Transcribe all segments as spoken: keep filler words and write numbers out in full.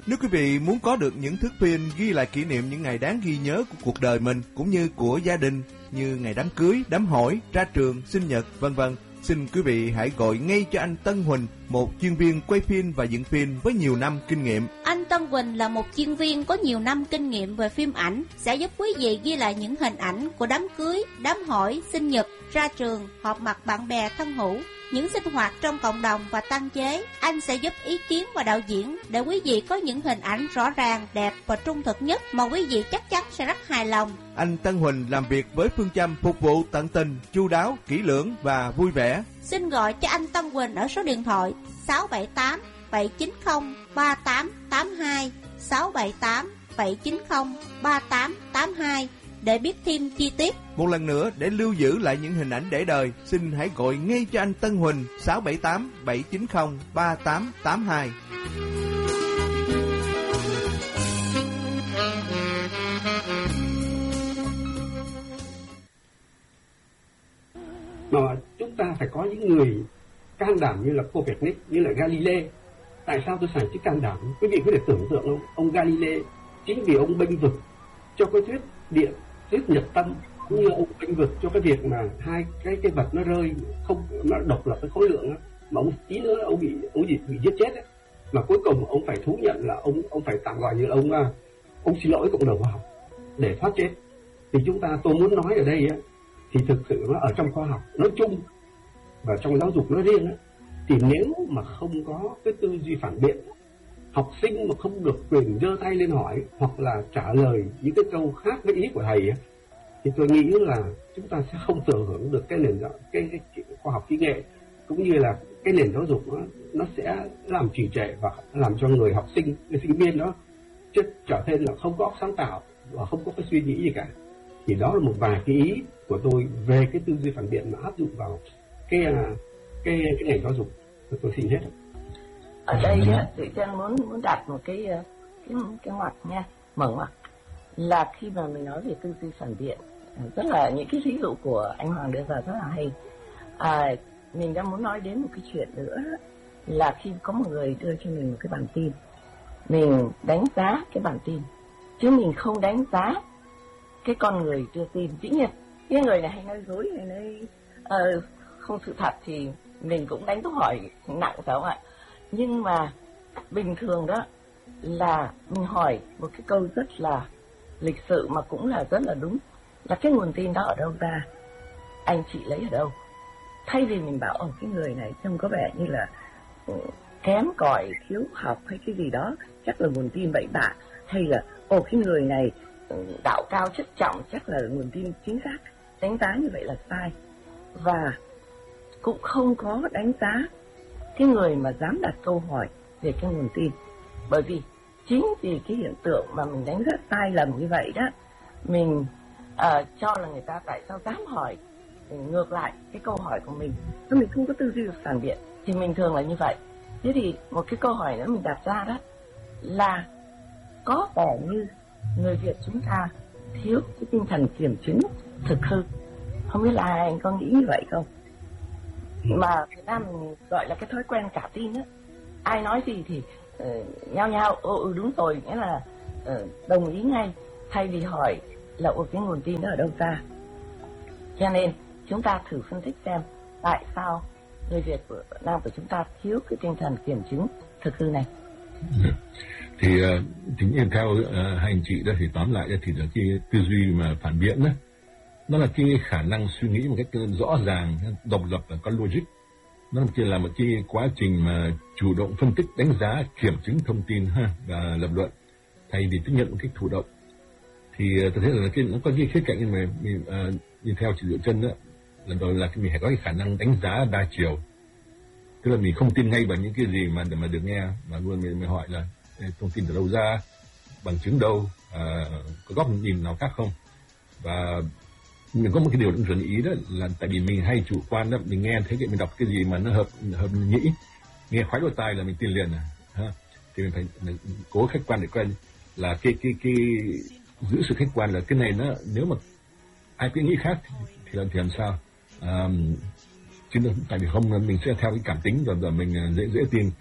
Nếu quý vị muốn có được những thước phim ghi lại kỷ niệm những ngày đáng ghi nhớ của cuộc đời mình cũng như của gia đình, như ngày đám cưới, đám hỏi, ra trường, sinh nhật, vân vân, xin quý vị hãy gọi ngay cho anh Tân Huỳnh, một chuyên viên quay phim và dựng phim với nhiều năm kinh nghiệm. Anh Tân Huỳnh là một chuyên viên có nhiều năm kinh nghiệm về phim ảnh, sẽ giúp quý vị ghi lại những hình ảnh của đám cưới, đám hỏi, sinh nhật, ra trường, họp mặt bạn bè thân hữu, những sinh hoạt trong cộng đồng và tăng chế. Anh sẽ giúp ý kiến và đạo diễn để quý vị có những hình ảnh rõ ràng, đẹp và trung thực nhất mà quý vị chắc chắn sẽ rất hài lòng. Anh Tân Huỳnh làm việc với phương châm phục vụ tận tình, chu đáo, kỹ lưỡng và vui vẻ. Xin gọi cho anh Tân Huỳnh ở số điện thoại sáu bảy tám bảy chín không ba tám tám hai, sáu bảy tám bảy chín không ba tám tám hai để biết thêm chi tiết. Một lần nữa, để lưu giữ lại những hình ảnh để đời, xin hãy gọi ngay cho anh Tân Huỳnh sáu bảy tám bảy chín không ba tám tám hai. Mà chúng ta phải có những người can đảm như là Copernic, như là Galilei. Tại sao tôi xài chữ can đảm? Quý vị có thể tưởng tượng không? Ông Galilei chính vì ông bênh vực cho cái thuyết điện, thuyết nhật tâm, cũng như ông bênh vực cho cái việc mà hai cái cái vật nó rơi không, nó độc lập cái khối lượng đó, mà ông tí nữa ông bị ông bị, bị giết chết ấy. Mà cuối cùng ông phải thú nhận là ông ông phải tạm gọi như là ông ông xin lỗi cộng đồng khoa học để thoát chết. Thì chúng ta tôi muốn nói ở đây ấy, thì thực sự nó ở trong khoa học nói chung và trong giáo dục nói riêng ấy, thì nếu mà không có cái tư duy phản biện, học sinh mà không được quyền giơ tay lên hỏi hoặc là trả lời những cái câu khác với ý của thầy ấy, thì tôi nghĩ là chúng ta sẽ không thừa hưởng được cái nền cái, cái, cái khoa học kỹ nghệ, cũng như là cái nền giáo dục nó, nó sẽ làm trì trệ và làm cho người học sinh, người sinh viên đó chứ trở nên là không có sáng tạo và không có cái suy nghĩ gì cả. Thì đó là một vài cái ý của tôi về cái tư duy phản biện mà áp dụng vào cái cái cái ngành giáo dục. Tôi xin hết. Ở đây thì Trân muốn muốn đặt một cái cái cái ngoặc nha, mở ngoặc là khi mà mình nói về tư duy phản biện, rất là những cái ví dụ của anh Hoàng đưa ra rất là hay. À, mình đang muốn nói đến một cái chuyện nữa là khi có một người đưa cho mình một cái bản tin, mình đánh giá cái bản tin chứ mình không đánh giá cái con người đưa tin. Dĩ nhiên cái người này hay nói dối, hay nói uh, không sự thật thì mình cũng đánh câu hỏi nặng, phải không ạ? Nhưng mà bình thường đó là mình hỏi một cái câu rất là lịch sự mà cũng là rất là đúng, là cái nguồn tin đó ở đâu ra, anh chị lấy ở đâu. Thay vì mình bảo ở cái người này trông có vẻ như là kém cỏi, thiếu học hay cái gì đó, chắc là nguồn tin bậy bạ, hay là ồ cái người này đạo cao chất trọng, chắc là nguồn tin chính xác. Đánh giá như vậy là sai, và cũng không có đánh giá cái người mà dám đặt câu hỏi về cái nguồn tin. Bởi vì chính vì cái hiện tượng mà mình đánh giá sai lầm như vậy đó, mình uh, cho là người ta tại sao dám hỏi ngược lại cái câu hỏi của mình, nếu mình không có tư duy phản biện thì mình thường là như vậy. Thế thì một cái câu hỏi nữa mình đặt ra đó là có vẻ như người Việt chúng ta thiếu cái tinh thần kiểm chứng thực hư. Không biết là anh có nghĩ như vậy không? Mà Việt Nam mình gọi là cái thói quen cả tin á, ai nói gì thì uh, nhao nhao ừ, ừ đúng rồi, nghĩa là uh, đồng ý ngay, thay vì hỏi là ủa cái nguồn tin đó ở đâu ra. Cho nên chúng ta thử phân tích xem tại sao người Việt của Nam của chúng ta thiếu cái tinh thần kiểm chứng thực hư này. Thì uh, chính như theo uh, hai anh chị đó, thì tóm lại thì là cái tư duy mà phản biện đó, nó là cái khả năng suy nghĩ một cách rõ ràng, độc lập và có logic. Nó là một cái quá trình mà chủ động phân tích, đánh giá, kiểm chứng thông tin ha, và lập luận, thay vì tiếp nhận một cách thụ động. Thì tôi thấy là cái, nó có cái khía cạnh như mà mình, uh, như theo chị Diệu Trân đó, lần đầu là mình phải có cái khả năng đánh giá đa chiều. Tức là mình không tin ngay vào những cái gì mà để mà được nghe, mà luôn mình, mình hỏi là thông tin từ đâu ra, bằng chứng đâu, uh, có góc nhìn nào khác không. Và mình có một cái điều cũng chuẩn ý đó là tại vì mình hay chủ quan đó, mình nghe thấy cái mình đọc cái gì mà nó hợp hợp nhĩ, nghe khoái vào tai là mình tin liền à, ha. Thì mình phải mình cố khách quan để coi là cái cái cái giữ sự khách quan là cái này nó, nếu mà ai cứ nghĩ khác thì làm thì làm sao, à, chứ tại vì không mình sẽ theo cái cảm tính và, và mình dễ dễ tin.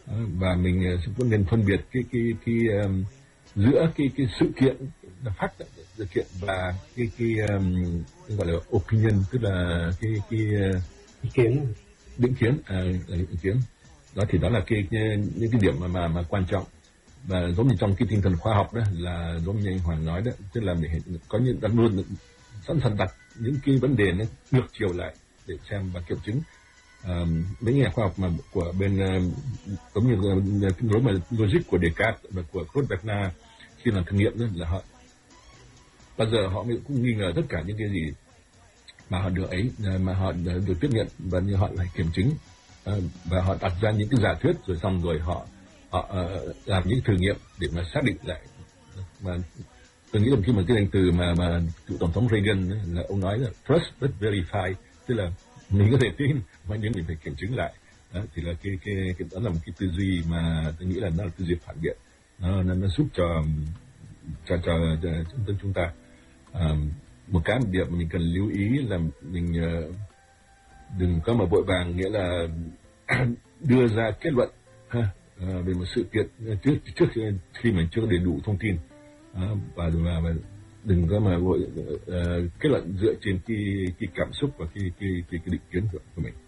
và mình cũng nên phân biệt cái cái cái um, giữa cái cái sự kiện là fact sự kiện và cái cái, um, cái gọi là opinion, tức là cái cái uh, ý kiến định kiến à, định kiến đó, thì đó là cái, cái những cái điểm mà mà mà quan trọng. Và giống như trong cái tinh thần khoa học đó là giống như anh Hoàng nói đó, tức là mình có những đặt luôn sẵn sàng đặt những cái vấn đề nó ngược chiều lại để xem và kiểm chứng. À, mấy nhà khoa học mà của bên giống như cái lối mà logic của Descartes và của Claude Bernard khi làm thử nghiệm đó là họ bao giờ họ cũng nghi ngờ tất cả những cái gì mà họ được ấy, mà họ được tiếp nhận và như họ lại kiểm chứng, và họ đặt ra những cái giả thuyết rồi xong rồi họ họ uh, làm những thử nghiệm để mà xác định lại. Mà tôi nghĩ là khi mà cái danh từ mà mà cựu tổng thống Reagan ấy, là ông nói là trust but verify, tức là mình có thể tin mà nhưng mình phải kiểm chứng lại. Đó, thì là cái cái cái đó là một cái tư duy mà tôi nghĩ là nó là tư duy phản biện, nó nó, nó giúp cho cho cho, cho chúng chúng ta um, một cái điểm mà mình cần lưu ý là mình uh, đừng có mà vội vàng, nghĩa là đưa ra kết luận ha, uh, về một sự kiện trước trước khi mình chưa có đầy đủ thông tin, uh, và, và, và đừng có mà vội uh, kết luận dựa trên cái cái cảm xúc và cái cái cái, cái định kiến của, của mình.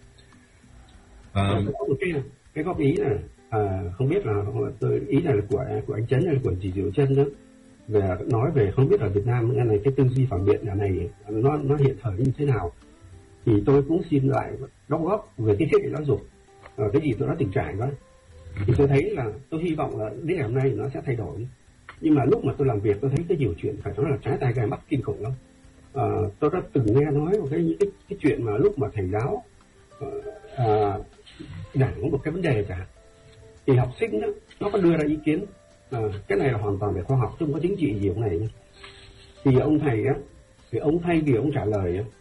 Uh, có một cái cái góp ý là à, không biết là tôi ý này là của của anh Trấn hay là của chị Diệu Trân đó, về nói về không biết ở Việt Nam cái này cái tư duy phản biện này nó nó hiện thời như thế nào, thì tôi cũng xin lại đóng góp về cái thiết bị giáo dục, à, cái gì tôi đã từng trải đó, thì tôi thấy là tôi hy vọng là đến ngày hôm nay nó sẽ thay đổi. Nhưng mà lúc mà tôi làm việc tôi thấy cái nhiều chuyện phải nói là trái tai gai mắt kinh khủng lắm. À, tôi đã từng nghe nói một cái cái, cái chuyện mà lúc mà thầy giáo à, giảng một cái vấn đề chẳng hạn, thì học sinh đó nó có đưa ra ý kiến, à, cái này là hoàn toàn về khoa học chứ không có chính trị gì ông này nhé. Thì ông thầy á, thì ông thay vì ông trả lời á,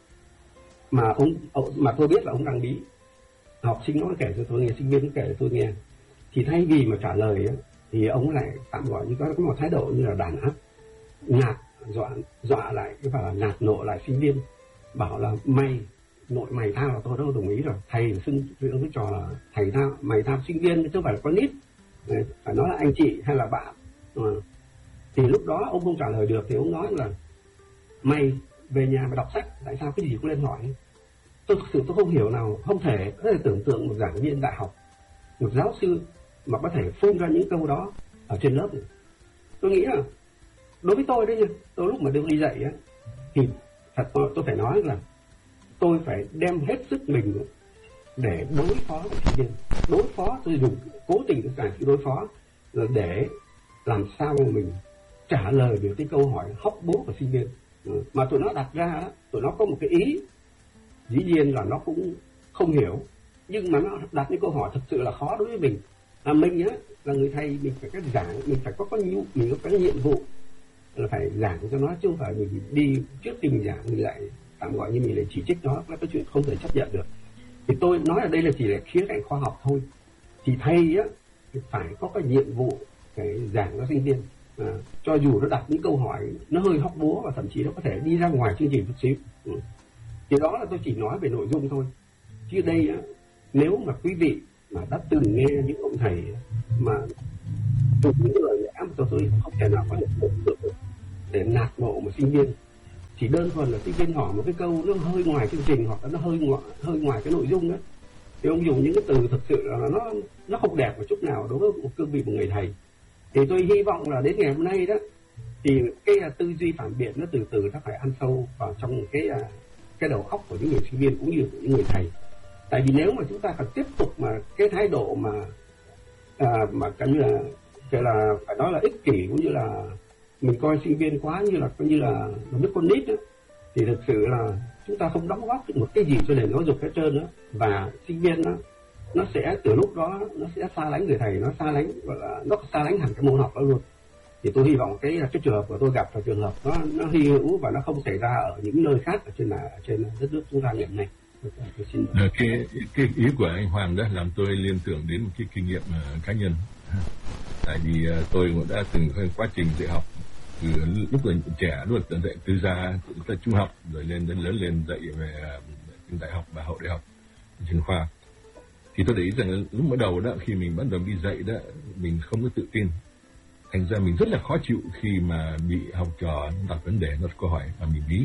mà ông, ông mà tôi biết là ông đang bí, học sinh nó kể cho tôi nghe, sinh viên nó kể cho tôi nghe, thì thay vì mà trả lời á, thì ông lại tạm gọi như có, có một thái độ như là đàn áp, nạt dọa dọa lại cái và nạt nộ lại sinh viên, bảo là mày nội mày tao là tôi đâu đồng ý rồi, thầy xưng ông cái trò là thầy tao mày tao sinh viên chứ không phải là con nít, phải nói là anh chị hay là bạn. À, thì lúc đó ông không trả lời được thì ông nói là mày về nhà mà đọc sách, tại sao cái gì cũng lên hỏi. Tôi thực sự tôi không hiểu nào, không thể có thể tưởng tượng một giảng viên đại học, một giáo sư mà có thể phun ra những câu đó ở trên lớp này. Tôi nghĩ là đối với tôi đấy nha, tôi lúc mà được đi dạy á, thì thật tôi, tôi phải nói là tôi phải đem hết sức mình để đối phó với sinh viên, đối phó tôi dùng cố tình tôi giải đối phó là để làm sao mà mình trả lời được cái câu hỏi hóc búa của sinh viên. Mà tụi nó đặt ra, tụi nó có một cái ý, dĩ nhiên là nó cũng không hiểu, nhưng mà nó đặt những câu hỏi thực sự là khó đối với mình. À, mình á là người thầy, mình phải cái giảng, mình phải có có nhu, mình có cái nhiệm vụ là phải giảng cho nó, chứ không phải mình đi trước khi mình giảng mình lại tạm gọi như mình lại chỉ trích nó, là cái chuyện không thể chấp nhận được. Thì tôi nói ở đây là chỉ là khía cạnh khoa học thôi. Thì thầy á phải có cái nhiệm vụ phải giảng cho sinh viên, à, cho dù nó đặt những câu hỏi nó hơi hóc búa và thậm chí nó có thể đi ra ngoài chương trình chút xíu. Ừ. Thì đó là tôi chỉ nói về nội dung thôi. Chứ đây á, nếu mà quý vị mà đã từng nghe những ông thầy mà từ những lời lẽ mà tôi, tôi không thể nào có được được để nạt nộ một sinh viên, chỉ đơn thuần là sinh viên hỏi một cái câu nó hơi ngoài chương trình hoặc là nó hơi ngoài, hơi ngoài cái nội dung đó, thì ông dùng những cái từ thực sự là nó nó không đẹp một chút nào đối với một cương vị một người thầy. Thì tôi hy vọng là đến ngày hôm nay đó thì cái tư duy phản biện nó từ từ nó phải ăn sâu vào trong cái cái đầu óc của những người sinh viên cũng như của những người thầy. Tại vì nếu mà chúng ta còn tiếp tục mà cái thái độ mà à, mà coi như là cái là phải nói là ích kỷ, cũng như là mình coi sinh viên quá như là coi như là một đứa con nít đó, thì thực sự là chúng ta không đóng góp được một cái gì cho nền giáo dục hết trơn nữa. Và sinh viên nó nó sẽ từ lúc đó nó sẽ xa lánh người thầy, nó xa lánh gọi là nó xa lánh hẳn cái môn học đó luôn. Thì tôi hy vọng cái cái trường hợp của tôi gặp là trường hợp nó nó hy hữu và nó không xảy ra ở những nơi khác ở trên là ở trên đất nước chúng ta hiện nay. Tôi xin cái cái ý của anh Hoàng đó làm tôi liên tưởng đến một cái kinh nghiệm uh, cá nhân. Tại vì uh, tôi cũng đã từng có quá trình dạy học từ lúc còn trẻ, luôn từ dạy từ gia từ trung học rồi lên đến lớn lên dạy về uh, đại học và hậu đại học chuyên khoa. Thì tôi để ý rằng lúc mới đầu đó, khi mình bắt đầu đi dạy đó, mình không có tự tin. Thành ra mình rất là khó chịu khi mà bị học trò đặt vấn đề, đặt câu hỏi mà mình bí.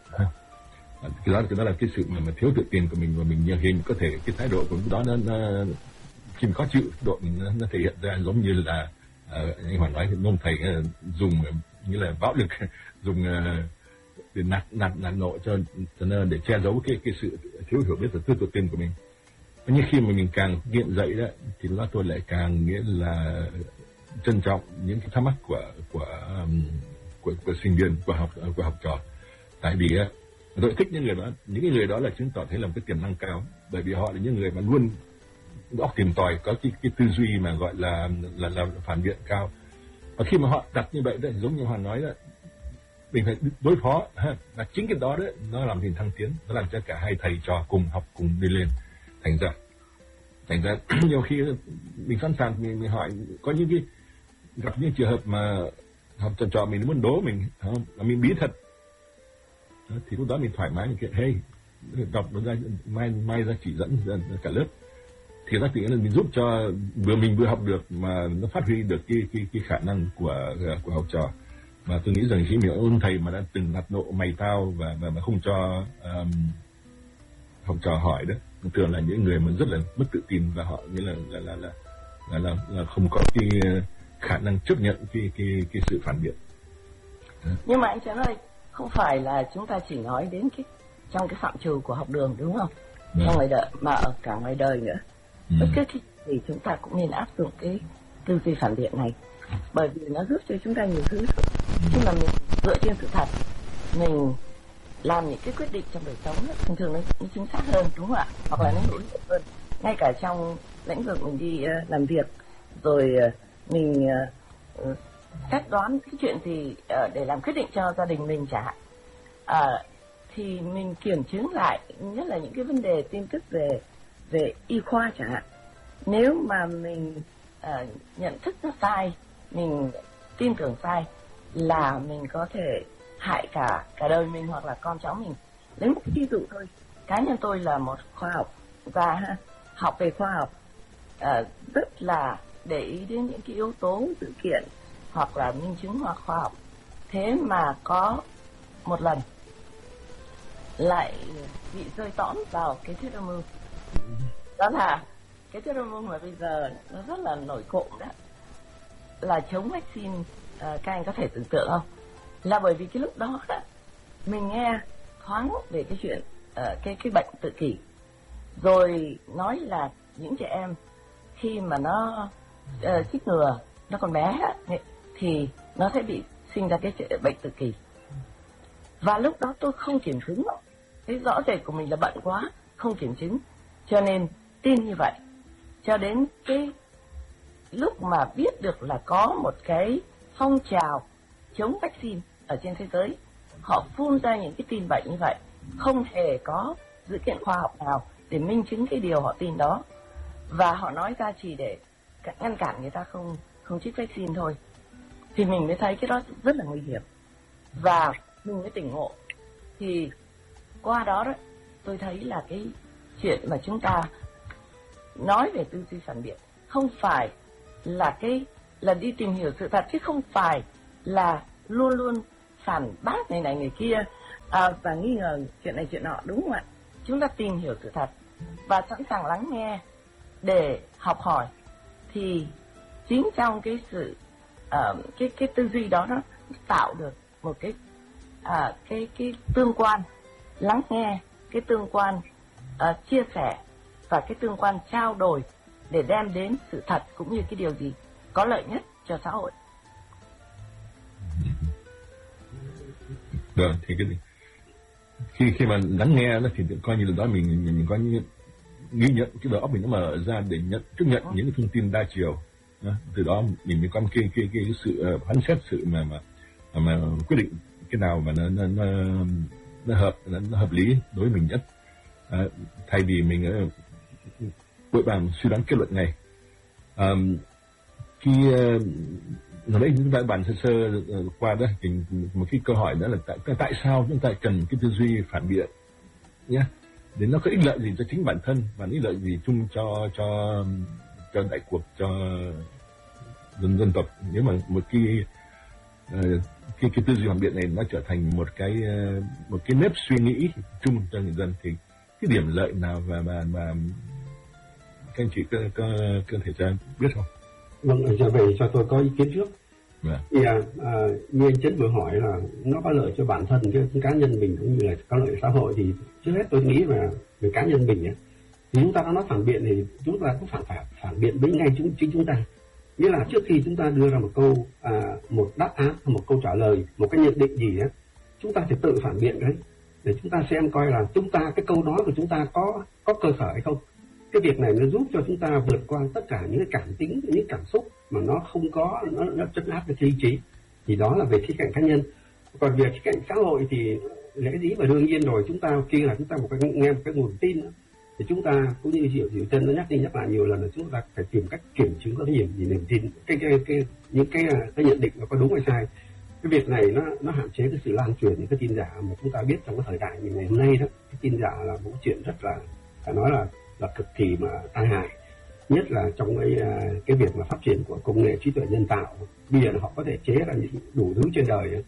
Cái đó, cái đó là cái sự mà, mà thiếu tự tin của mình, và mình hình có thể cái thái độ của đó nó, nó khi mình khó chịu, độ mình nó, nó thể hiện ra giống như là uh, anh Hoàng nói thì ông thầy uh, dùng như là bạo lực, dùng uh, để nạt nạt nạt nộ cho cho nên để che giấu cái cái sự thiếu hiểu biết và thiếu tự tin của mình. Nhưng khi mà mình càng nghiện dạy đó, thì đó tôi lại càng nghĩa là trân trọng những cái thắc mắc của của um, của, của sinh viên, của học của học trò. Tại vì uh, tôi thích những người đó, những người đó là chứng tỏ thấy là một cái tiềm năng cao, bởi vì họ là những người mà luôn óc tìm tòi, có cái, cái tư duy mà gọi là là, là phản biện cao. Và khi mà họ đặt như vậy đó, giống như Hoàng nói đó, mình phải đối phó ha, là chính cái đó đấy nó làm mình thăng tiến, nó làm cho cả hai thầy trò cùng học cùng đi lên. Thành ra thành ra nhiều khi mình sẵn sàng mình, mình hỏi, có những cái gặp những trường hợp mà học trò trò mình muốn đố mình, không, mà mình bí thật, thì lúc đó mình thoải mái, mình kiện hey, đọc nó ra, mai mai ra chỉ dẫn ra cả lớp, thì đó thì là mình giúp cho vừa mình vừa học được mà nó phát huy được cái cái cái khả năng của của học trò. Và tôi nghĩ rằng khi mình ôn thầy mà đã từng nạt nộ mày tao và và mà không cho um, học trò hỏi đó, thường là những người mà rất là mất tự tin, và họ như là là là là là, là, là không có cái khả năng chấp nhận cái cái cái sự phản biện. Nhưng mà anh Trấn ơi, không phải là chúng ta chỉ nói đến cái trong cái phạm trù của học đường đúng không? Trong yeah. ngoài đời mà ở cả ngoài đời nữa. Ừ. Bất cứ cái gì chúng ta cũng nên áp dụng cái tư duy phản biện này, bởi vì nó giúp cho chúng ta nhiều thứ. Khi mà mình dựa trên sự thật, mình làm những cái quyết định trong đời sống đó, thường thường nó, nó chính xác hơn, đúng không ạ? Hoặc là nó hữu hiệu hơn. Ngay cả trong lĩnh vực mình đi uh, làm việc, rồi uh, mình uh, cách đoán cái chuyện gì uh, để làm quyết định cho gia đình mình chẳng hạn, uh, thì mình kiểm chứng lại, nhất là những cái vấn đề tin tức về về y khoa chẳng hạn. Nếu mà mình uh, nhận thức nó sai, mình tin tưởng sai, là mình có thể hại cả cả đời mình hoặc là con cháu mình. Lấy một cái ví dụ thôi, cá nhân tôi là một khoa học và học về khoa học, uh, rất là để ý đến những cái yếu tố sự kiện hoặc là minh chứng hoặc khoa học. Thế mà có một lần lại bị rơi tõm vào cái thuyết âm mưu. Đó là cái thuyết âm mưu mà bây giờ nó rất là nổi cộm đó, là chống vaccine. À, các anh có thể tưởng tượng không? Là bởi vì cái lúc đó, đó mình nghe thoáng về cái chuyện uh, cái cái bệnh tự kỷ, rồi nói là những trẻ em khi mà nó uh, chích ngừa, nó còn bé thì nó sẽ bị sinh ra cái bệnh tự kỷ. Và lúc đó tôi không kiểm chứng, cái rõ rệt của mình là bận quá, không kiểm chứng, cho nên tin như vậy. Cho đến cái lúc mà biết được là có một cái phong trào chống vaccine ở trên thế giới, họ phun ra những cái tin bệnh như vậy, không hề có dữ kiện khoa học nào để minh chứng cái điều họ tin đó, và họ nói ra chỉ để ngăn cản người ta không không chích vaccine thôi, thì mình mới thấy cái đó rất là nguy hiểm, và mình mới tỉnh ngộ. Thì qua đó đó tôi thấy là cái chuyện mà chúng ta nói về tư duy phản biện không phải là cái là đi tìm hiểu sự thật, chứ không phải là luôn luôn phản bác này này người kia, à, và nghi ngờ chuyện này chuyện nọ, đúng không ạ? Chúng ta tìm hiểu sự thật và sẵn sàng lắng nghe để học hỏi, thì chính trong cái sự uh, cái cái tư duy đó nó tạo được một cái uh, cái cái tương quan lắng nghe, cái tương quan uh, chia sẻ và cái tương quan trao đổi để đem đến sự thật cũng như cái điều gì có lợi nhất cho xã hội. Được, thì cái khi khi mà lắng nghe nó thì coi như là đó mình mình, mình có những ghi nhận cái đầu óc mình nó mở ra để nhận chấp nhận những cái thông tin đa chiều. Đó, từ đó mình mới có cái cái cái, cái sự phán xét, sự mà mà mà quyết định cái nào mà nó nó nó, nó hợp nó, nó hợp lý đối với mình nhất, à, thay vì mình vội vàng suy đoán kết luận ngay. À, khi ở đây chúng ta bàn sơ sơ qua đó thì một cái câu hỏi đó là tại tại sao chúng ta cần cái tư duy phản biện nhé. để nó có ích lợi gì cho chính bản thân và ích lợi gì chung cho cho cho đại cuộc, cho dân dân tộc. Nếu mà một cái uh, cái cái tư duy phản biện này nó trở thành một cái uh, một cái nếp suy nghĩ chung cho người dân thì cái điểm lợi nào và mà mà các anh chị có có, có thể cho biết không? Vâng, trở về cho tôi có ý kiến trước. Vâng. Thì à, à, như anh Chấn vừa hỏi là nó có lợi cho bản thân cái, cái cá nhân mình cũng như là có lợi cho xã hội, thì trước hết tôi nghĩ là về cá nhân mình ấy, thì chúng ta đã nói phản biện thì chúng ta cũng phản phản phản biện với ngay chúng chính chúng ta. Nghĩa là trước khi chúng ta đưa ra một câu à, một đáp án, một câu trả lời, một cái nhận định gì ấy, chúng ta phải tự phản biện đấy để chúng ta xem coi là chúng ta cái câu nói của chúng ta có có cơ sở hay không. Cái việc này nó giúp cho chúng ta vượt qua tất cả những cái cảm tính, những cảm xúc mà nó không có, nó, nó trấn áp được lý trí. Thì đó là về khía cạnh cá nhân. Còn về khía cạnh xã hội thì lẽ dĩ và đương nhiên rồi, chúng ta khi là chúng ta một cái, nghe một cái nguồn tin đó, thì chúng ta cũng như Diệu Diệu Trân nó nhắc đi nhắc lại nhiều lần là chúng ta phải tìm cách kiểm chứng có cái niềm gì niềm tin, cái cái cái những cái cái nhận định nó có đúng hay sai. Cái việc này nó nó hạn chế cái sự lan truyền những cái tin giả mà chúng ta biết trong cái thời đại như ngày hôm nay đó. Cái tin giả là một chuyện rất là phải nói là là cực kỳ mà tai hại, nhất là trong cái cái việc mà phát triển của công nghệ trí tuệ nhân tạo. Bây giờ họ có thể chế ra những đủ thứ trên đời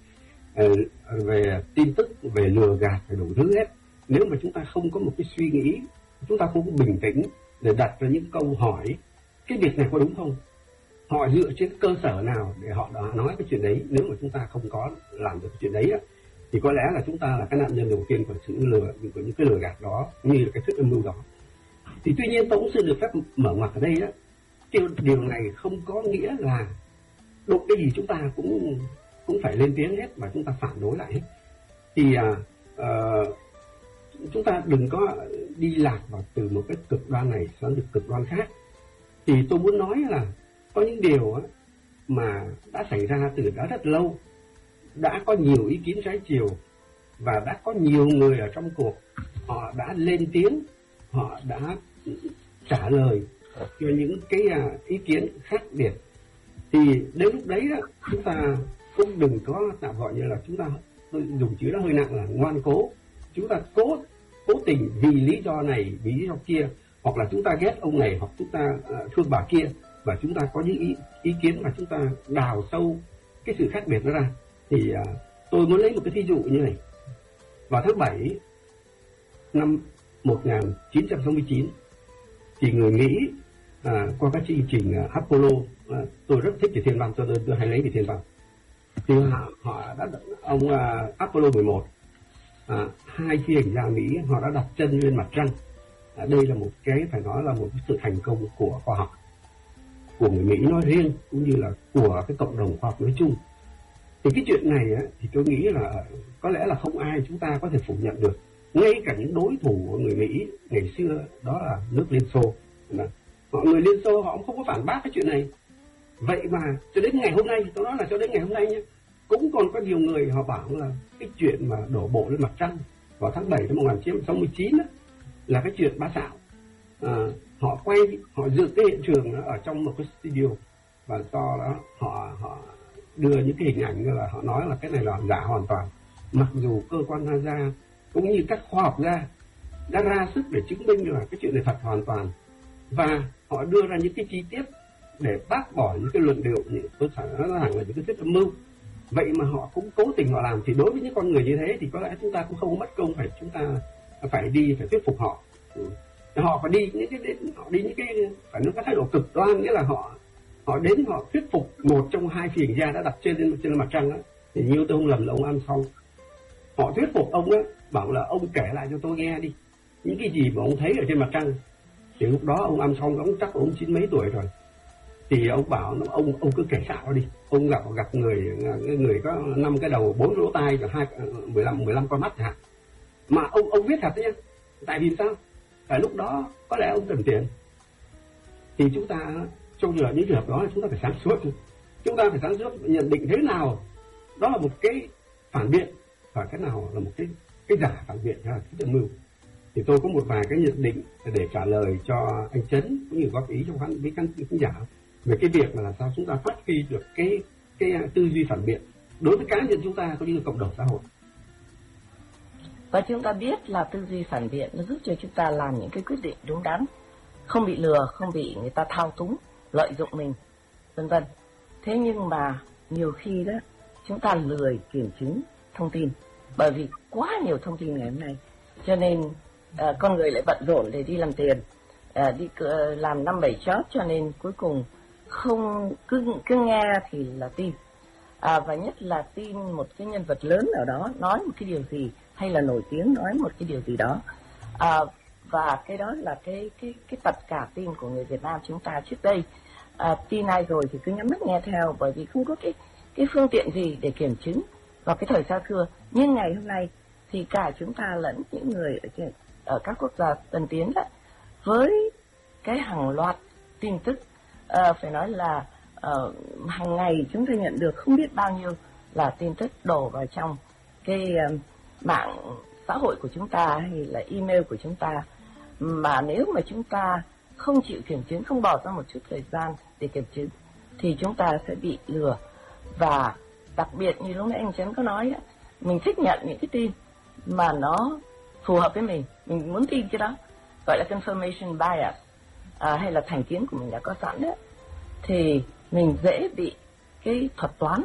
về tin tức, về lừa gạt, về đủ thứ hết. Nếu mà chúng ta không có một cái suy nghĩ, chúng ta không có bình tĩnh để đặt ra những câu hỏi cái việc này có đúng không, họ dựa trên cơ sở nào để họ đã nói cái chuyện đấy. Nếu mà chúng ta không có làm được cái chuyện đấy thì có lẽ là chúng ta là cái nạn nhân đầu tiên của sự lừa, của những cái lừa gạt đó, như là cái thuyết âm mưu đó. Thì tuy nhiên tôi cũng xin được phép mở ngoặt ở đây đó, điều này không có nghĩa là đụng cái gì chúng ta cũng cũng phải lên tiếng hết và chúng ta phản đối lại hết. Thì à, à, chúng ta đừng có đi lạc vào từ một cái cực đoan này sang được cực đoan khác. Thì tôi muốn nói là có những điều mà đã xảy ra từ đã rất lâu, đã có nhiều ý kiến trái chiều và đã có nhiều người ở trong cuộc họ đã lên tiếng, họ đã trả lời cho những cái ý kiến khác biệt. Thì đến lúc đấy đó, chúng ta cũng đừng có tạm gọi như là chúng ta, tôi dùng chữ đó hơi nặng là ngoan cố. Chúng ta cố cố tình vì lý do này, vì lý do kia, hoặc là chúng ta ghét ông này, hoặc chúng ta uh, thương bà kia, và chúng ta có những ý, ý kiến mà chúng ta đào sâu cái sự khác biệt đó ra. Thì uh, tôi muốn lấy một cái ví dụ như này. Vào tháng bảy năm một nghìn chín trăm sáu mươi chín thì người Mỹ à, qua các chương trình uh, Apollo, à, tôi rất thích về thiên văn cho nên tôi hay lấy về thiên văn. Thì họ, họ đã ông uh, Apollo mười một, à, hai phi hành gia Mỹ họ đã đặt chân lên mặt trăng. À, đây là một cái phải nói là một sự thành công của khoa học, của người Mỹ nói riêng cũng như là của cái cộng đồng khoa học nói chung. Thì cái chuyện này á, thì tôi nghĩ là có lẽ là không ai chúng ta có thể phủ nhận được. Ngay cả những đối thủ của người Mỹ ngày xưa đó là nước Liên Xô, mọi người Liên Xô họ cũng không có phản bác cái chuyện này. Vậy mà cho đến ngày hôm nay, tôi nói là cho đến ngày hôm nay nhé, cũng còn có nhiều người họ bảo là cái chuyện mà đổ bộ lên mặt trăng vào tháng bảy năm một nghìn chín trăm sáu mươi chín á, là cái chuyện bá xạo. À, họ quay, họ dựng cái hiện trường ở trong một cái studio và do đó họ họ đưa những cái hình ảnh như là họ nói là cái này là giả hoàn toàn. Mặc dù cơ quan NASA cũng như các khoa học gia đã ra sức để chứng minh là cái chuyện này thật hoàn toàn, và họ đưa ra những cái chi tiết để bác bỏ những cái luận điệu, những tôi phải nói rằng là những cái thuyết âm mưu. Vậy mà họ cũng cố tình họ làm. Thì đối với những con người như thế thì có lẽ chúng ta cũng không mất công phải chúng ta phải đi phải thuyết phục họ. Họ phải đi những cái đến họ đi những cái phải nói cái thái độ cực đoan, nghĩa là họ họ đến họ thuyết phục một trong hai phi hành gia đã đặt trên trên, trên mặt trăng đó. Thì như tôi không lầm là ông Armstrong. Họ thuyết phục ông ấy, bảo là ông kể lại cho tôi nghe đi những cái gì mà ông thấy ở trên mặt trăng. Thì lúc đó ông Armstrong ông chắc ông chín mấy tuổi rồi. Thì ông bảo ông ông cứ kể xạo đi. Ông gặp gặp người người có năm cái đầu, bốn lỗ tai và hai mười lăm mười lăm con mắt hả? Mà ông ông viết thật đấy nhá. Tại vì sao? Tại lúc đó có lẽ ông cần tiền. Thì chúng ta trong giờ những trường hợp đó chúng ta phải sáng suốt. Chúng ta phải sáng suốt nhận định thế nào đó là một cái phản biện và cái nào là một cái cái giả phản biện hay là cái âm mưu. Thì tôi có một vài cái nhận định để trả lời cho anh Chấn cũng như góp ý trong khán với khán giả về cái việc mà làm sao chúng ta phát huy được cái cái tư duy phản biện đối với cá nhân chúng ta cũng như cộng đồng xã hội. Và chúng ta biết là tư duy phản biện nó giúp cho chúng ta làm những cái quyết định đúng đắn, không bị lừa, không bị người ta thao túng, lợi dụng mình, vân vân. Thế nhưng mà nhiều khi đó chúng ta lười kiểm chứng thông tin, bởi vì quá nhiều thông tin ngày hôm nay, cho nên uh, con người lại bận rộn để đi làm tiền, uh, đi uh, làm năm bảy job, cho nên cuối cùng không cứ cứ nghe thì là tin, à, và nhất là tin một cái nhân vật lớn nào đó nói một cái điều gì, hay là nổi tiếng nói một cái điều gì đó, à, và cái đó là cái cái cái tật cả tin của người Việt Nam chúng ta trước đây. À, tin ai rồi thì cứ nhắm mắt nghe theo, bởi vì không có cái cái phương tiện gì để kiểm chứng vào cái thời xa xưa. Nhưng ngày hôm nay thì cả chúng ta lẫn những người ở, trên, ở các quốc gia tân tiến đó, với cái hàng loạt tin tức, à, phải nói là uh, hàng ngày chúng ta nhận được không biết bao nhiêu là tin tức đổ vào trong cái uh, mạng xã hội của chúng ta hay là email của chúng ta, mà nếu mà chúng ta không chịu kiểm chứng, không bỏ ra một chút thời gian để kiểm chứng thì chúng ta sẽ bị lừa. Và đặc biệt như lúc nãy anh Trấn có nói, mình thích nhận những cái tin mà nó phù hợp với mình, mình muốn tin cái đó, gọi là confirmation bias, à, hay là thành kiến của mình đã có sẵn đó, thì mình dễ bị cái thuật toán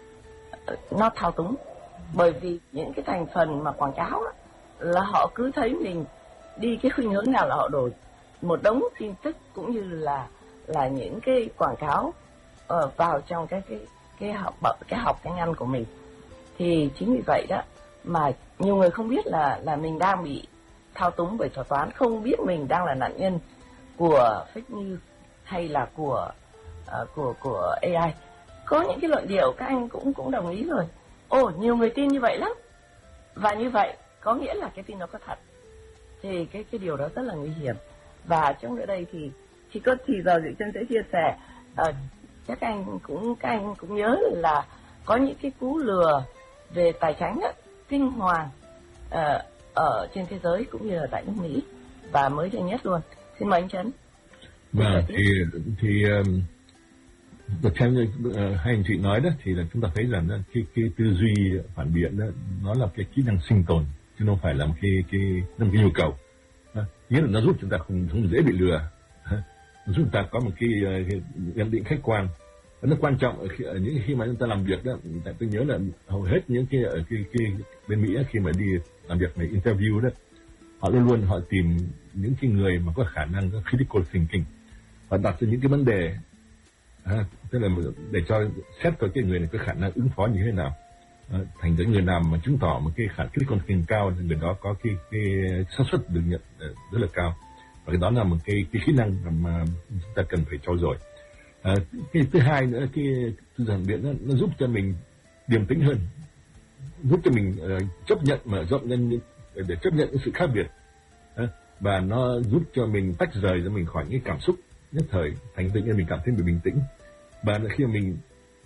nó thao túng. Bởi vì những cái thành phần mà quảng cáo đó, là họ cứ thấy mình đi cái khuynh hướng nào là họ đổ một đống tin tức cũng như là là những cái quảng cáo uh, vào trong cái cái cái học cái học tiếng Anh của mình. Thì chính vì vậy đó mà nhiều người không biết là là mình đang bị thao túng bởi thuật toán, không biết mình đang là nạn nhân của fake news hay là của uh, của của a i. Có những cái luận điệu các anh cũng cũng đồng ý rồi. Ồ, nhiều người tin như vậy lắm. Và như vậy có nghĩa là cái tin nó có thật. Thì cái cái điều đó rất là nguy hiểm. Và trong ở đây thì chỉ có thì giờ Diệu Trân sẽ chia sẻ, uh, chắc anh cũng các anh cũng nhớ là có những cái cú lừa về tài chính đó, kinh hoàng uh, ở trên thế giới cũng như là tại nước Mỹ, và mới đây nhất luôn. Xin mời anh Trấn. Vâng, thì thì um, theo như uh, hai anh chị nói đó, thì là chúng ta thấy rằng đó, cái cái tư duy phản biện đó, nó là cái kỹ năng sinh tồn chứ không phải là một cái cái một cái nhu cầu. Nghĩa là nó giúp chúng ta không không dễ bị lừa, nó giúp chúng ta có một cái nhận định khách quan. Nó quan trọng ở, khi, ở những khi mà chúng ta làm việc đó. Tại tôi nhớ là hầu hết những cái ở cái, cái bên Mỹ khi mà đi làm việc này, interview đó, họ luôn luôn họ tìm những cái người mà có khả năng có critical thinking và đặt ra những cái vấn đề, à, tức là để cho xét coi cái người này có khả năng ứng phó như thế nào. À, thành những người nào mà chứng tỏ một cái khả năng critical thinking cao thì người đó có cái cái xác suất được nhận rất là cao, và cái đó là một cái cái kỹ năng mà chúng ta cần phải trau dồi. À, cái thứ hai nữa, cái tư duy phản biện nó, nó giúp cho mình điềm tĩnh hơn, giúp cho mình uh, chấp nhận mở rộng nhân để chấp nhận những sự khác biệt, à, và nó giúp cho mình tách rời ra mình khỏi những cảm xúc nhất thời, thành tự nhiên mình cảm thấy mình bình tĩnh. Và khi mà mình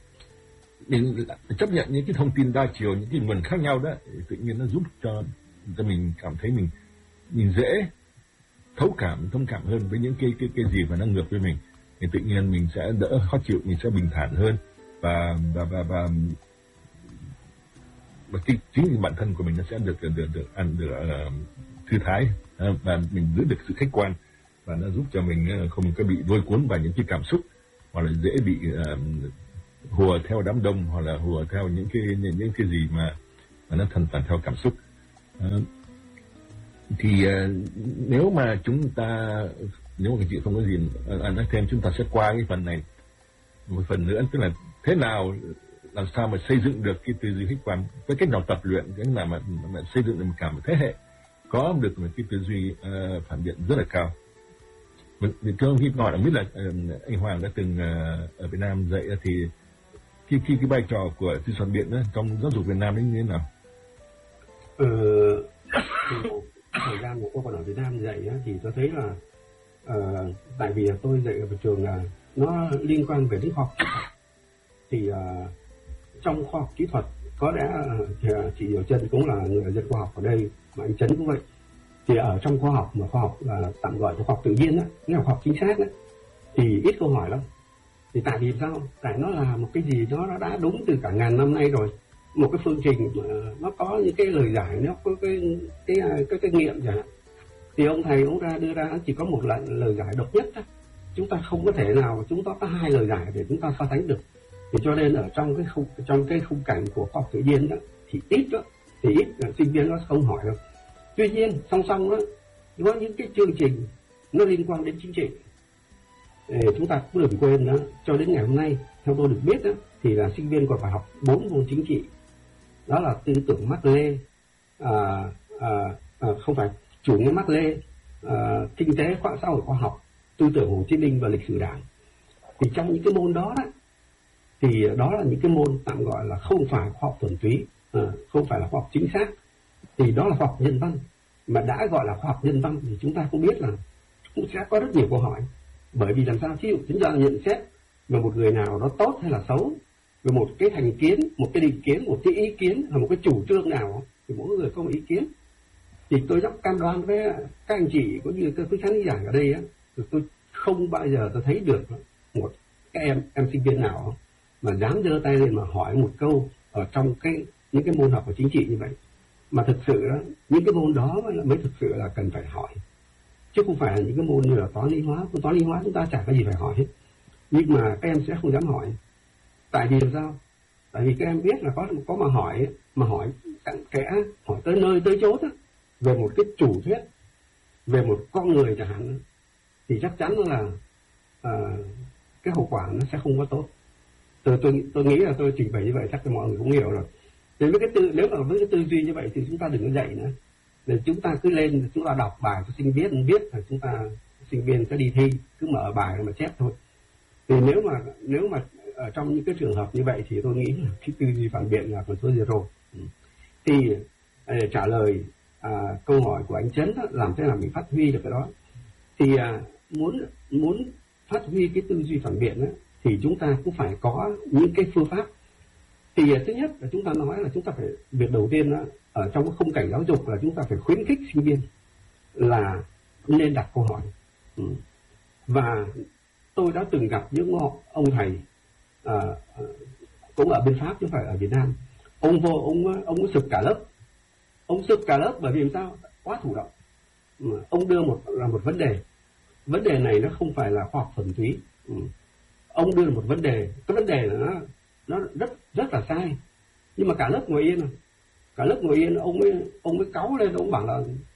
mình chấp nhận những cái thông tin đa chiều, những cái nguồn khác nhau đó, tự nhiên nó giúp cho cho mình cảm thấy mình mình dễ thấu cảm, thông cảm hơn với những cái cái cái gì mà nó ngược với mình, thì tự nhiên mình sẽ đỡ khó chịu, mình sẽ bình thản hơn, và và và và, và chính, chính bản thân của mình nó sẽ được được được ăn được, được uh, thư thái, uh, và mình giữ được sự khách quan, và nó giúp cho mình uh, không có bị lôi cuốn vào những cái cảm xúc, hoặc là dễ bị uh, hùa theo đám đông, hoặc là hùa theo những cái những, những cái gì mà mà nó thần toàn theo cảm xúc. Uh, thì uh, nếu mà chúng ta nếu mà chị không có gì uh, nói thêm, chúng ta sẽ qua cái phần này một phần nữa, tức là thế nào làm sao mà xây dựng được cái tư duy khách quan, với cách nào tập luyện, cách nào mà, mà, mà xây dựng được một cả một thế hệ có được một cái tư duy uh, phản biện rất là cao. Mình thưa ông Hiệp hỏi là biết là uh, anh Hoàng đã từng uh, ở Việt Nam dạy, thì cái cái cái vai trò của tư duy phản biện đó, trong giáo dục Việt Nam đấy như thế nào? Ờ, thời gian mà tôi còn ở Việt Nam dạy á, thì tôi thấy là uh, tại vì tôi dạy ở trường là uh, nó liên quan về đến khoa học, thì uh, trong khoa học kỹ thuật có lẽ uh, chị Diệu Trân cũng là người dân khoa học ở đây, mà anh Trấn cũng vậy. Thì ở trong khoa học mà khoa học là tạm gọi là khoa học tự nhiên á, nghĩa là khoa học chính xác á, thì ít câu hỏi lắm. Thì tại vì sao? Tại nó là một cái gì đó nó đã đúng từ cả ngàn năm nay rồi. một cái phương trình mà nó có những cái lời giải, nó có cái cái cái cái, cái nghiệm chẳng hạn, thì ông thầy ông ra đưa ra chỉ có một lần lời giải độc nhất đó. Chúng ta không có thể nào chúng ta có hai lời giải để chúng ta so sánh được. Thì cho nên ở trong cái khung trong cái khung cảnh của khoa học tự nhiên đó thì ít đó thì ít là sinh viên nó không hỏi đâu. Tuy nhiên song song đó có những cái chương trình nó liên quan đến chính trị. Để chúng ta cũng đừng quên đó, cho đến ngày hôm nay theo tôi được biết đó, thì là sinh viên còn phải học bốn môn chính trị. Đó là tư tưởng Mác Lê, à, à, à, không phải chủ nghĩa Mác Lê, à, kinh tế khoa xã hội khoa học, tư tưởng Hồ Chí Minh và lịch sử Đảng. Thì trong những cái môn đó đó thì đó là những cái môn tạm gọi là không phải khoa học thuần túy, à, không phải là khoa học chính xác, thì đó là khoa học nhân văn. Mà đã gọi là khoa học nhân văn thì chúng ta cũng biết là cũng sẽ có rất nhiều câu hỏi. Bởi vì làm sao ví dụ chúng ta nhận xét về một người nào đó tốt hay là xấu, về một cái thành kiến, một cái định kiến, một cái ý kiến hay một cái chủ trương nào thì mỗi người có một ý kiến. Thì tôi rất cam đoan với các anh chị cũng như các quý khán giả ở đây á, tôi không bao giờ tôi thấy được một các em em sinh viên nào mà dám giơ tay lên mà hỏi một câu ở trong cái những cái môn học của chính trị như vậy. Mà thực sự đó, những cái môn đó mới thực sự là cần phải hỏi, chứ không phải là những cái môn như là toán lý hóa. Toán lý hóa chúng ta chả có gì phải hỏi hết, nhưng mà các em sẽ không dám hỏi. Tại vì làm sao? Tại vì các em biết là có có mà hỏi mà hỏi cặn kẽ, hỏi tới nơi tới chốt á, về một cái chủ thuyết, về một con người chẳng hạn, thì chắc chắn là à, cái hậu quả nó sẽ không có tốt. Tôi tôi tôi nghĩ là tôi trình bày như vậy chắc là mọi người cũng hiểu rồi. Thì với cái tư, nếu mà với cái tư duy như vậy thì chúng ta đừng có dạy nữa. Để chúng ta cứ lên, chúng ta đọc bài cho sinh viên biết, là chúng ta sinh viên sẽ đi thi, cứ mở bài mà chép thôi. Thì nếu mà nếu mà ở trong những cái trường hợp như vậy thì tôi nghĩ là cái tư duy phản biện là con số zero. Thì để trả lời à, câu hỏi của anh Trấn đó, làm thế nào mình phát huy được cái đó, thì à, muốn muốn phát huy cái tư duy phản biện đó, thì chúng ta cũng phải có những cái phương pháp. Thì à, thứ nhất là chúng ta nói là chúng ta phải, việc đầu tiên đó, ở trong cái khung cảnh giáo dục là chúng ta phải khuyến khích sinh viên là nên đặt câu hỏi. Ừ. Và tôi đã từng gặp những ông thầy à, cũng ở bên Pháp chứ không phải ở Việt Nam. Ông vô ông ông sụp cả lớp, ông sụp cả lớp bởi vì làm sao? Quá thủ động. Ừ. Ông đưa một là một vấn đề, vấn đề này nó không phải là khoa học thuần túy. Ừ. Ông đưa một vấn đề, cái vấn đề là nó nó rất rất là sai, nhưng mà cả lớp ngồi yên, cả lớp ngồi yên, ông mới ông mới cáu lên, ông bảo là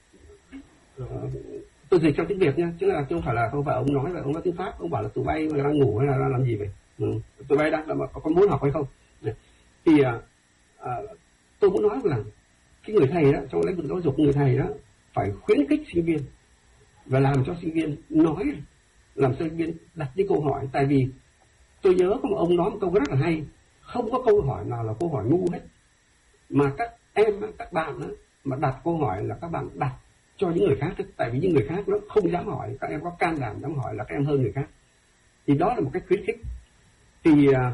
uh, tôi dịch trong tiếng Việt nha, chứ là chứ không phải là không phải ông nói vậy, ông nói tiếng Pháp, ông bảo là tụi bay mà đang ngủ hay là đang làm gì vậy? Ừ. Tụi bay đang có, có muốn học hay không? Thì uh, uh, tôi muốn nói là cái người thầy đó, trong lĩnh vực giáo dục, người thầy đó phải khuyến khích sinh viên và làm cho sinh viên nói, làm cho sinh viên đặt những câu hỏi. Tại vì tôi nhớ có một ông nói một câu rất là hay, không có câu hỏi nào là câu hỏi ngu hết, mà các em, các bạn đó, mà đặt câu hỏi là các bạn đặt cho những người khác. Tại vì những người khác nó không dám hỏi, các em có can đảm dám hỏi là các em hơn người khác. Thì đó là một cách khuyến khích. Thì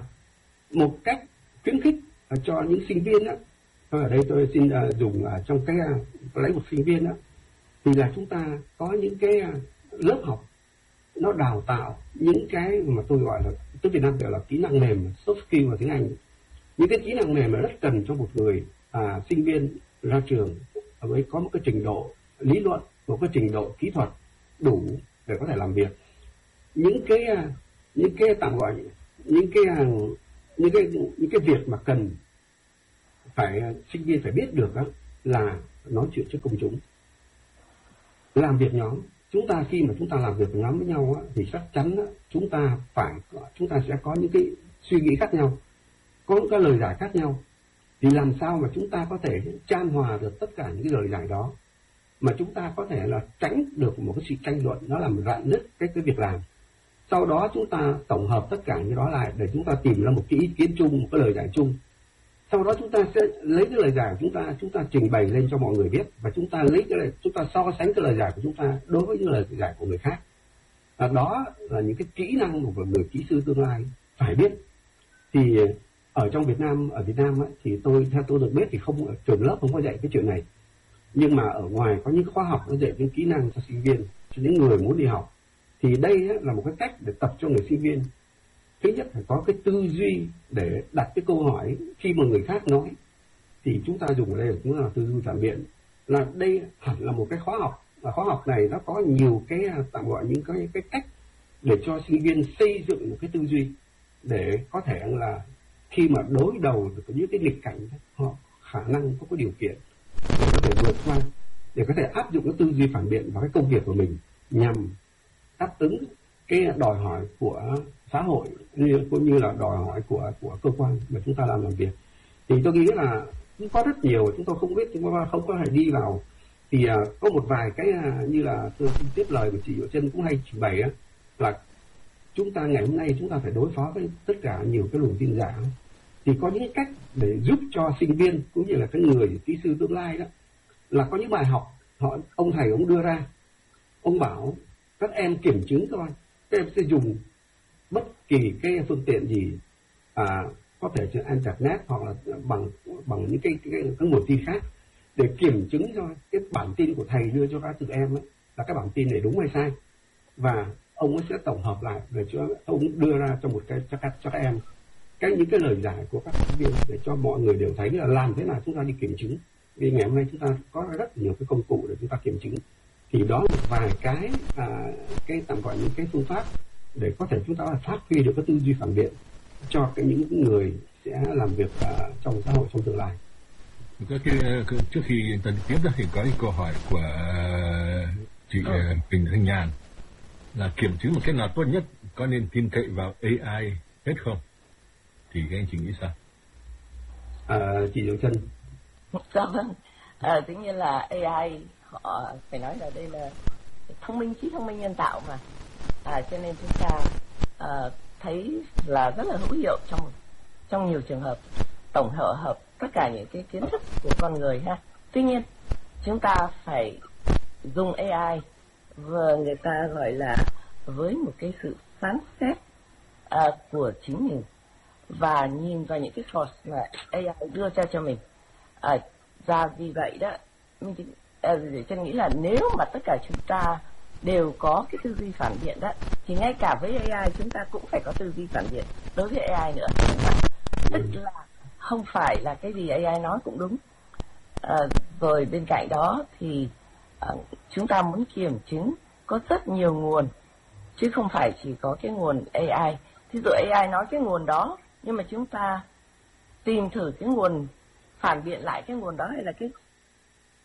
một cách khuyến khích cho những sinh viên đó, ở đây tôi xin dùng trong cái lấy một sinh viên đó, thì là chúng ta có những cái lớp học nó đào tạo những cái mà tôi gọi là, tiếng Việt Nam gọi là kỹ năng mềm, soft skill và tiếng Anh. Những cái kỹ năng mềm là rất cần cho một người à, sinh viên ra trường với có một cái trình độ lý luận, một cái trình độ kỹ thuật đủ để có thể làm việc. Những cái những cái tạm gọi những cái những cái những cái việc mà cần phải sinh viên phải biết được đó là nói chuyện trước công chúng, làm việc nhóm. Chúng ta khi mà chúng ta làm việc nhóm với nhau á, thì chắc chắn á, chúng ta phải chúng ta sẽ có những cái suy nghĩ khác nhau, có những cái lời giải khác nhau. Thì làm sao mà chúng ta có thể chan hòa được tất cả những cái lời giải đó, mà chúng ta có thể là tránh được một cái sự tranh luận, nó làm rạn nứt cái cái việc làm. Sau đó chúng ta tổng hợp tất cả những đó lại để chúng ta tìm ra một cái ý kiến chung, một cái lời giải chung. Sau đó chúng ta sẽ lấy cái lời giải của chúng ta, chúng ta trình bày lên cho mọi người biết, và chúng ta lấy cái lời, chúng ta so sánh cái lời giải của chúng ta đối với những lời giải của người khác. Và đó là những cái kỹ năng của một người kỹ sư tương lai phải biết. Thì ở trong Việt Nam, ở Việt Nam ấy, thì tôi theo tôi được biết thì không, ở trường lớp không có dạy cái chuyện này. Nhưng mà ở ngoài có những khóa học nó dạy những kỹ năng cho sinh viên, cho những người muốn đi học. Thì đây ấy, là một cái cách để tập cho người sinh viên. Thứ nhất phải có cái tư duy để đặt cái câu hỏi khi mà người khác nói, thì chúng ta dùng ở đây chúng ta là tư duy phản biện, là đây hẳn là một cái khóa học, và khóa học này nó có nhiều cái tạm gọi những cái cái cách để cho sinh viên xây dựng một cái tư duy để có thể là khi mà đối đầu với những cái nghịch cảnh họ khả năng có cái điều kiện để có thể vượt qua, để có thể áp dụng cái tư duy phản biện vào cái công việc của mình nhằm đáp ứng cái đòi hỏi của xã hội như cũng như là đòi hỏi của của cơ quan mà chúng ta làm làm việc. Thì tôi nghĩ là cũng có rất nhiều, chúng tôi không biết, chúng ta không có thể đi vào. Thì uh, có một vài cái uh, như là tôi tiếp lời của chị Diệu Chân cũng hay trình bày á, là chúng ta ngày hôm nay chúng ta phải đối phó với tất cả nhiều cái luồng tin giả. Thì có những cách để giúp cho sinh viên cũng như là cái người kỹ sư tương lai đó, là có những bài học họ ông thầy ông đưa ra, ông bảo các em kiểm chứng coi, các em sẽ dùng bất kỳ cái phương tiện gì, à, có thể trên internet hoặc là bằng bằng những cái cái, cái, cái nguồn tin khác để kiểm chứng cho cái bản tin của thầy đưa cho các tụi em ấy là cái bản tin này đúng hay sai, và ông ấy sẽ tổng hợp lại để cho ông đưa ra cho một cái cho các cho các em cái những cái lời giải của các sinh viên để cho mọi người đều thấy là làm thế nào chúng ta đi kiểm chứng. Vì ngày hôm nay chúng ta có rất nhiều cái công cụ để chúng ta kiểm chứng, thì đó là một vài cái à, cái tạm gọi những cái phương pháp để có thể chúng ta phát huy được cái tư duy phản biện cho cái những người sẽ làm việc uh, trong xã hội trong tương lai. Cái, cái, trước khi ta tiếp đó thì có cái câu hỏi của chị ừ. Huỳnh Thanh Nhàn là kiểm chứng một cách nào tốt nhất, có nên tin cậy vào a i hết không? Thì các anh chị nghĩ sao? À, chị Diệu Chân. Dạ vâng. À, tất nhiên là a i họ phải nói là đây là thông minh, trí thông minh nhân tạo mà, à, cho nên chúng ta à, thấy là rất là hữu hiệu trong trong nhiều trường hợp, tổng hợp hợp tất cả những cái kiến thức của con người ha. Tuy nhiên chúng ta phải dùng a i và người ta gọi là với một cái sự phán xét à, của chính mình, và nhìn vào những cái source mà a i đưa ra cho mình. À, và vì vậy đó, mình à, Chân nghĩ là nếu mà tất cả chúng ta đều có cái tư duy phản biện đó, thì ngay cả với a i chúng ta cũng phải có tư duy phản biện đối với a i nữa. Tức là không phải là cái gì a i nói cũng đúng. À, rồi bên cạnh đó thì à, chúng ta muốn kiểm chứng có rất nhiều nguồn, chứ không phải chỉ có cái nguồn a i. Thí dụ a i nói cái nguồn đó, nhưng mà chúng ta tìm thử cái nguồn phản biện lại cái nguồn đó, hay là cái